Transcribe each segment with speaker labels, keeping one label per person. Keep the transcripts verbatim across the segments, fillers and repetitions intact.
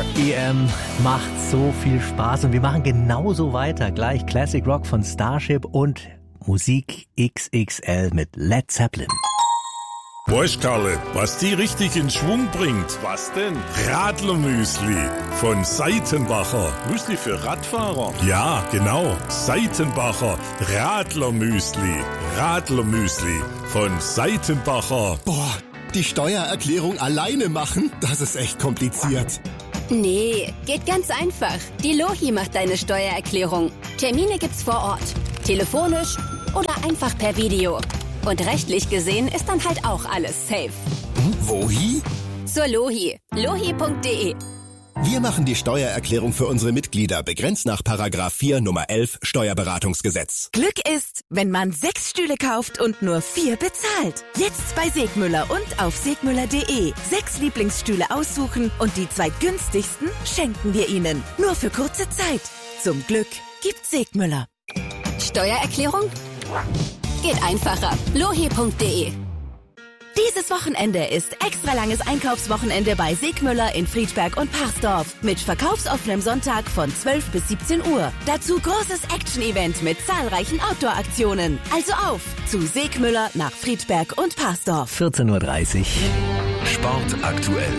Speaker 1: R E M macht so viel Spaß und wir machen genauso weiter. Gleich Classic Rock von Starship und Musik X X L mit Led Zeppelin.
Speaker 2: Weißt Karle, was die richtig in Schwung bringt?
Speaker 3: Was denn?
Speaker 2: Radlermüsli von Seitenbacher.
Speaker 3: Müsli für Radfahrer?
Speaker 2: Ja, genau. Seitenbacher Radlermüsli. Radlermüsli von Seitenbacher.
Speaker 4: Boah, die Steuererklärung alleine machen? Das ist echt kompliziert.
Speaker 5: Nee, geht ganz einfach. Die Lohi macht deine Steuererklärung. Termine gibt's vor Ort. Telefonisch oder einfach per Video. Und rechtlich gesehen ist dann halt auch alles safe.
Speaker 4: Hm, wohi?
Speaker 5: Zur Lohi. lohi punkt de.
Speaker 4: Wir machen die Steuererklärung für unsere Mitglieder, begrenzt nach Paragraph vier Nummer elf Steuerberatungsgesetz.
Speaker 6: Glück ist, wenn man sechs Stühle kauft und nur vier bezahlt. Jetzt bei Segmüller und auf segmüller punkt de. Sechs Lieblingsstühle aussuchen und die zwei günstigsten schenken wir Ihnen. Nur für kurze Zeit. Zum Glück gibt's Segmüller.
Speaker 5: Steuererklärung? Geht einfacher. lohi punkt de.
Speaker 6: Dieses Wochenende ist extra langes Einkaufswochenende bei Segmüller in Friedberg und Parsdorf mit verkaufsoffenem Sonntag von zwölf bis siebzehn Uhr. Dazu großes Action-Event mit zahlreichen Outdoor-Aktionen. Also auf zu Segmüller nach Friedberg und Parsdorf.
Speaker 1: vierzehn Uhr dreißig.
Speaker 7: Sport aktuell.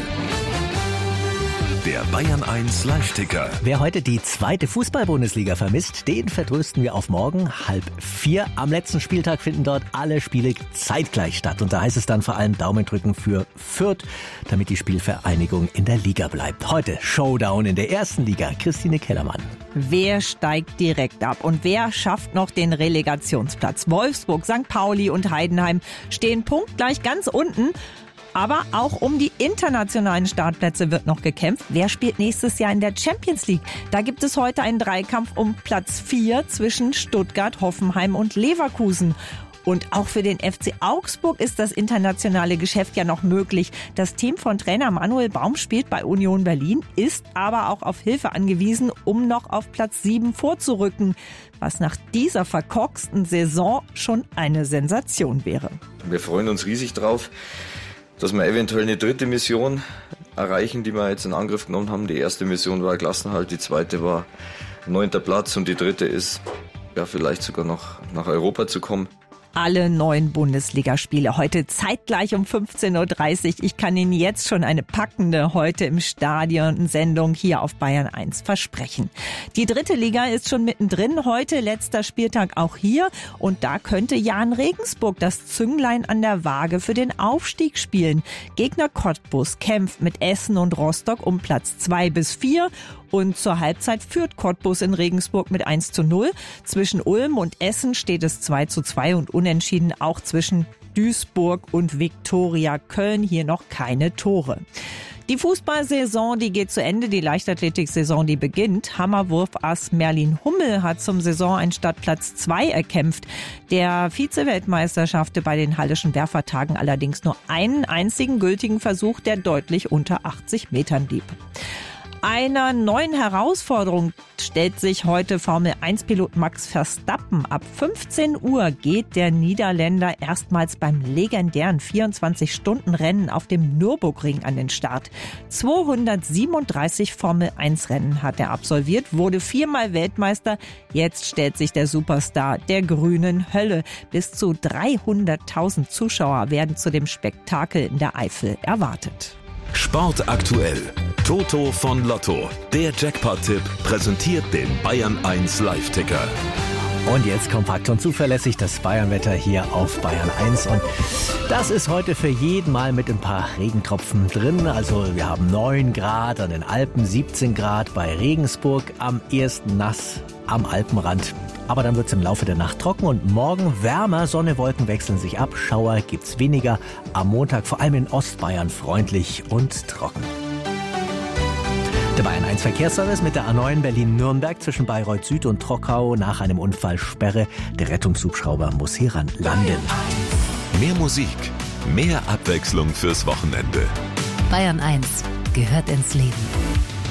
Speaker 7: Der Bayern eins Live-Ticker.
Speaker 1: Wer heute die zweite Fußball-Bundesliga vermisst, den vertrösten wir auf morgen halb vier. Am letzten Spieltag finden dort alle Spiele zeitgleich statt. Und da heißt es dann vor allem Daumen drücken für Fürth, damit die Spielvereinigung in der Liga bleibt. Heute Showdown in der ersten Liga. Christine Kellermann.
Speaker 8: Wer steigt direkt ab und wer schafft noch den Relegationsplatz? Wolfsburg, Sankt Pauli und Heidenheim stehen punktgleich ganz unten. Aber auch um die internationalen Startplätze wird noch gekämpft. Wer spielt nächstes Jahr in der Champions League? Da gibt es heute einen Dreikampf um Platz vier zwischen Stuttgart, Hoffenheim und Leverkusen. Und auch für den F C Augsburg ist das internationale Geschäft ja noch möglich. Das Team von Trainer Manuel Baum spielt bei Union Berlin, ist aber auch auf Hilfe angewiesen, um noch auf Platz sieben vorzurücken. Was nach dieser verkorksten Saison schon eine Sensation wäre.
Speaker 3: Wir freuen uns riesig drauf, dass wir eventuell eine dritte Mission erreichen, die wir jetzt in Angriff genommen haben. Die erste Mission war Klassenerhalt, die zweite war neunter Platz und die dritte ist, ja, vielleicht sogar noch nach Europa zu kommen.
Speaker 8: Alle neun Bundesligaspiele heute zeitgleich um fünfzehn Uhr dreißig. Ich kann Ihnen jetzt schon eine packende heute im Stadion Sendung hier auf Bayern eins versprechen. Die dritte Liga ist schon mittendrin. Heute letzter Spieltag auch hier. Und da könnte Jahn Regensburg das Zünglein an der Waage für den Aufstieg spielen. Gegner Cottbus kämpft mit Essen und Rostock um Platz zwei bis vier. Und zur Halbzeit führt Cottbus in Regensburg mit eins zu null. Zwischen Ulm und Essen steht es zwei zu zwei und unentschieden auch zwischen Duisburg und Viktoria Köln. Hier noch keine Tore. Die Fußballsaison, die geht zu Ende, die Leichtathletiksaison, die beginnt. Hammerwurfass Merlin Hummel hat zum Saisoneinstart Platz zwei erkämpft. Der Vize-Weltmeister schaffte bei den Hallischen Werfertagen allerdings nur einen einzigen gültigen Versuch, der deutlich unter achtzig Metern blieb. Einer neuen Herausforderung stellt sich heute Formel eins Pilot Max Verstappen. Ab fünfzehn Uhr geht der Niederländer erstmals beim legendären vierundzwanzig-Stunden-Rennen auf dem Nürburgring an den Start. zweihundertsiebenunddreißig Formel eins Rennen hat er absolviert, wurde viermal Weltmeister. Jetzt stellt sich der Superstar der grünen Hölle. Bis zu dreihunderttausend Zuschauer werden zu dem Spektakel in der Eifel erwartet.
Speaker 7: Sport aktuell. Toto von Lotto. Der Jackpot-Tipp präsentiert den Bayern eins Live-Ticker.
Speaker 1: Und jetzt kompakt und zuverlässig das Bayernwetter hier auf Bayern eins. Und das ist heute für jeden Mal mit ein paar Regentropfen drin. Also wir haben neun Grad an den Alpen, siebzehn Grad bei Regensburg, am ehesten nass am Alpenrand. Aber dann wird es im Laufe der Nacht trocken und morgen wärmer. Sonne, Wolken wechseln sich ab, Schauer gibt's weniger. Am Montag vor allem in Ostbayern freundlich und trocken. Der Bayern eins Verkehrsservice mit der A neun Berlin-Nürnberg zwischen Bayreuth Süd und Trockau nach einem Unfall Sperre. Der Rettungshubschrauber muss hier ran landen.
Speaker 7: Mehr Musik, mehr Abwechslung fürs Wochenende.
Speaker 9: Bayern eins gehört ins Leben.